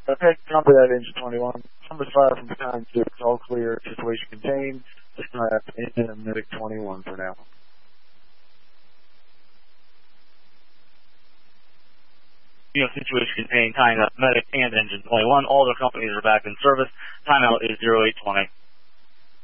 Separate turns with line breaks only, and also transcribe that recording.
Okay, copy that, engine 21. Number 5 from time 6, all clear, situation contained. Just have engine and medic 21 for now.
Situation contained, tying up medic and engine 21. All their companies are back in service. Timeout is 0820.